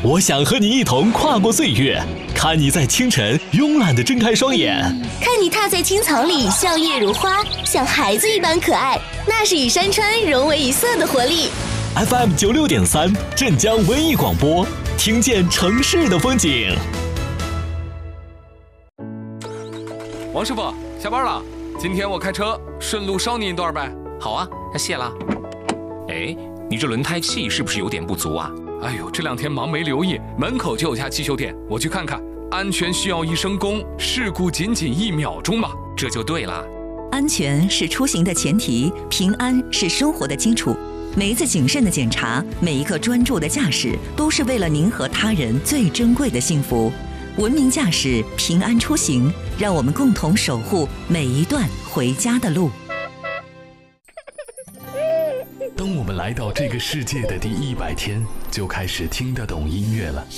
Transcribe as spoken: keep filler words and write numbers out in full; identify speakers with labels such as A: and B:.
A: 我想和你一同跨过岁月，看你在清晨慵懒地睁开双眼，
B: 看你踏在青草里笑靥如花，像孩子一般可爱，那是与山川融为一色的活力。
A: F M 九六点三，镇江文艺广播，听见城市的风景。
C: 王师傅，下班了，今天我开车，顺路捎你一段呗。
D: 好啊，那谢了。哎，你这轮胎气是不是有点不足啊？
C: 哎呦，这两天忙没留意，门口就有家汽修店，我去看看。安全需要一声功，事故仅仅一秒钟嘛，
D: 这就对了。
E: 安全是出行的前提，平安是生活的基础。每一次谨慎的检查，每一刻专注的驾驶，都是为了您和他人最珍贵的幸福。文明驾驶，平安出行，让我们共同守护每一段回家的路。
F: 当我们来到这个世界的第一百天，就开始听得懂音乐了。